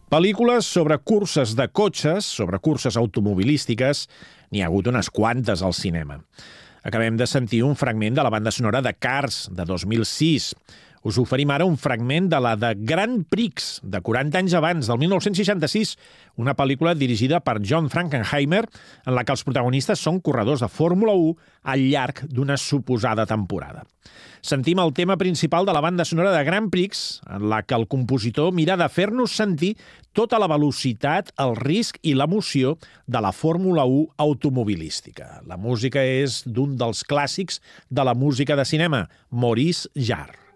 Pel·lícules sobre curses de cotxes, sobre curses automobilístiques, n'hi ha hagut unes quantes al cinema. Acabem de sentir un fragment de la banda sonora de Cars, de 2006. Us oferim ara un fragment de la de Grand Prix, de 40 anys abans, del 1966, una pel·lícula dirigida per John Frankenheimer, en la que els protagonistes són corredors de Fórmula 1 al llarg d'una suposada temporada. Sentim el tema principal de la banda sonora de Grand Prix, en la que el compositor mira de fer-nos sentir tota la velocitat, el risc i l'emoció de la Fórmula 1 automobilística. La música és d'un dels clàssics de la música de cinema, Maurice Jarre.